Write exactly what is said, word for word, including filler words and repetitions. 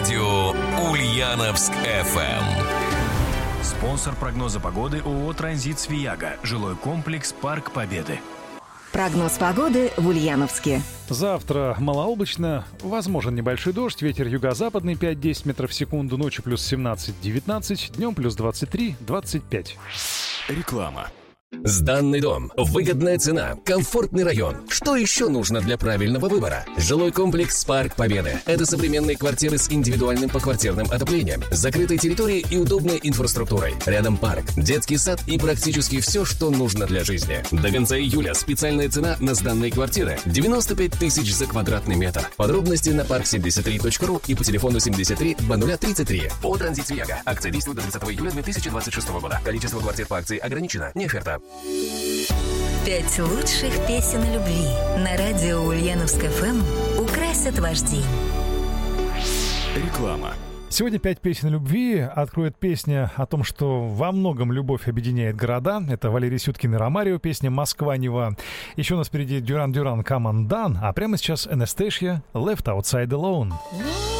Радио Ульяновск эф эм. Спонсор прогноза погоды ООО «Транзит Свияга». Жилой комплекс «Парк Победы». Прогноз погоды в Ульяновске. Завтра малооблачно, возможен небольшой дождь, ветер юго-западный пять-десять метров в секунду, ночью плюс семнадцать-девятнадцать, днем плюс двадцать три двадцать пять. Реклама. Сданный дом. Выгодная цена. Комфортный район. Что еще нужно для правильного выбора? Жилой комплекс «Парк Победы». Это современные квартиры с индивидуальным поквартирным отоплением, закрытой территорией и удобной инфраструктурой. Рядом парк, детский сад и практически все, что нужно для жизни. До конца июля специальная цена на сданные квартиры – девяносто пять тысяч за квадратный метр. Подробности на парк семьдесят три точка ру и по телефону семьдесят три двадцать тридцать три. По «Транзит Свияга». Акция действует до тридцатого июля две тысячи двадцать шестого года. Количество квартир по акции ограничено. Не оферта. Пять лучших песен о любви на радио Ульяновск эф эм украсят ваш день. Реклама. Сегодня пять песен любви откроет песня о том, что во многом любовь объединяет города. Это Валерий Сюткин и Ромарио, песня «Москва-Нева». Еще у нас впереди Дюран Дюран «Come Undone», а прямо сейчас Анастасия «Left Outside Alone».